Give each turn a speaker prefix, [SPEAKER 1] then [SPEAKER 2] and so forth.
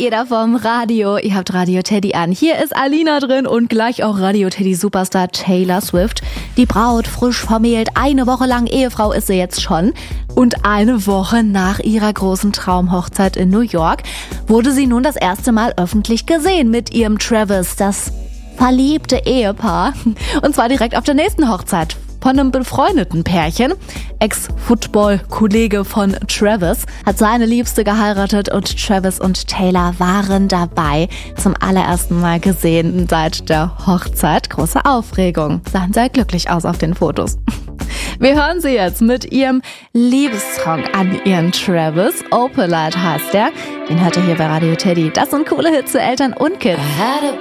[SPEAKER 1] ihr da vom Radio? Ihr habt Radio Teddy an. Hier ist Alina drin und gleich auch Radio Teddy Superstar Taylor Swift. Die Braut, frisch vermählt, eine Woche lang Ehefrau ist sie jetzt schon. Und eine Woche nach ihrer großen Traumhochzeit in New York wurde sie nun das erste Mal öffentlich gesehen mit ihrem Travis, das verliebte Ehepaar. Und zwar direkt auf der nächsten Hochzeit von einem befreundeten Pärchen. Ex-Football-Kollege von Travis hat seine Liebste geheiratet und Travis und Taylor waren dabei. Zum allerersten Mal gesehen seit der Hochzeit. Große Aufregung. Sahen sehr glücklich aus auf den Fotos. Wir hören sie jetzt mit ihrem Liebessong an ihren Travis. Opalite heißt der. Den hört ihr hier bei Radio Teddy. Das sind coole Hits für Eltern und Kids.